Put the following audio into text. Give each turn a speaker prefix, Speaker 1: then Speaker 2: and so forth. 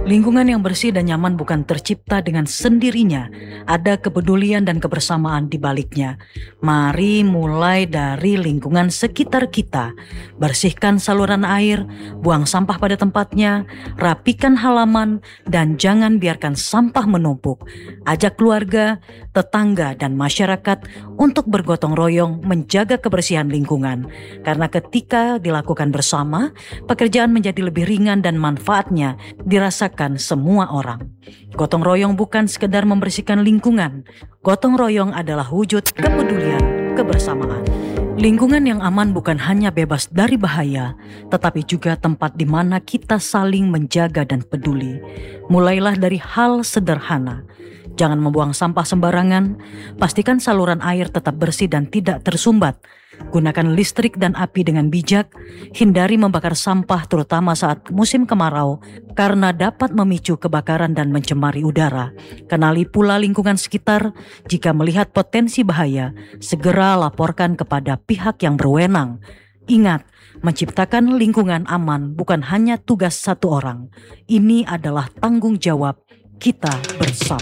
Speaker 1: Lingkungan yang bersih dan nyaman bukan tercipta dengan sendirinya. Ada kepedulian dan kebersamaan di baliknya. Mari mulai dari lingkungan sekitar kita. Bersihkan saluran air, buang sampah pada tempatnya, rapikan halaman, dan jangan biarkan sampah menumpuk. Ajak keluarga, tetangga, dan masyarakat untuk bergotong royong menjaga kebersihan lingkungan. Karena ketika dilakukan bersama, pekerjaan menjadi lebih ringan dan manfaatnya dirasakan semua orang. Gotong royong bukan sekedar membersihkan lingkungan. Gotong royong adalah wujud kepedulian kebersamaan. Lingkungan yang aman bukan hanya bebas dari bahaya, tetapi juga tempat di mana kita saling menjaga dan peduli. Mulailah dari hal sederhana. Jangan membuang sampah sembarangan, pastikan saluran air tetap bersih dan tidak tersumbat. Gunakan listrik dan api dengan bijak, hindari membakar sampah terutama saat musim kemarau karena dapat memicu kebakaran dan mencemari udara. Kenali pula lingkungan sekitar, jika melihat potensi bahaya, segera laporkan kepada pihak yang berwenang. Ingat, menciptakan lingkungan aman bukan hanya tugas satu orang. Ini adalah tanggung jawab kita bersama.